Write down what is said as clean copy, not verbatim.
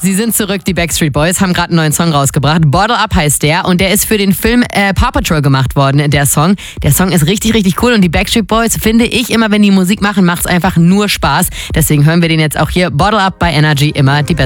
Sie sind zurück, die Backstreet Boys, haben gerade einen neuen Song rausgebracht. Bottle Up heißt der und der ist für den Film Paw Patrol gemacht worden, der Song. Der Song ist richtig, richtig cool und die Backstreet Boys, finde ich, immer wenn die Musik machen, macht es einfach nur Spaß. Deswegen hören wir den jetzt auch hier. Bottle Up bei Energy, immer die beste